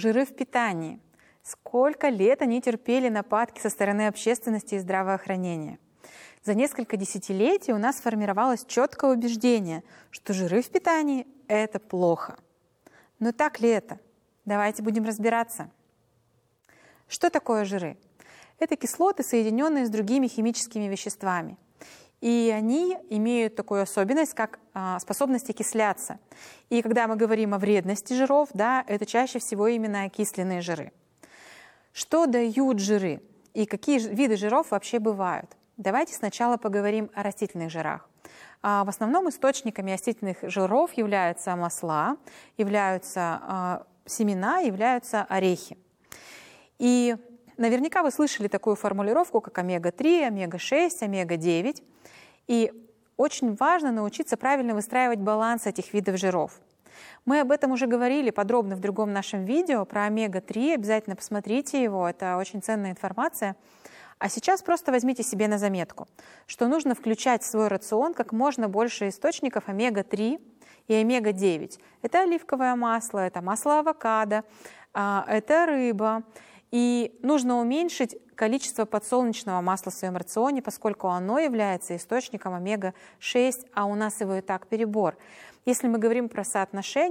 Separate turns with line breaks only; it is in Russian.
Жиры в питании. Сколько лет они терпели нападки со стороны общественности и здравоохранения. За несколько десятилетий у нас сформировалось четкое убеждение, что жиры в питании – это плохо. Но так ли это? Давайте будем разбираться. Что такое жиры? Это кислоты, соединенные с другими химическими веществами. И они имеют такую особенность, как способность окисляться. И когда мы говорим о вредности жиров, да, это чаще всего именно окисленные жиры. Что дают жиры и какие виды жиров вообще бывают? Давайте сначала поговорим о растительных жирах. В основном источниками растительных жиров являются масла, являются семена, являются орехи. И наверняка вы слышали такую формулировку, как омега-3, омега-6, омега-9. И очень важно научиться правильно выстраивать баланс этих видов жиров. Мы об этом уже говорили подробно в другом нашем видео про омега-3. Обязательно посмотрите его, это очень ценная информация. А сейчас просто возьмите себе на заметку, что нужно включать в свой рацион как можно больше источников омега-3 и омега-9. Это оливковое масло, это масло авокадо, это рыба. И нужно уменьшить количество подсолнечного масла в своем рационе, поскольку оно является источником омега-6, а у нас его и так перебор. Если мы говорим про соотношение,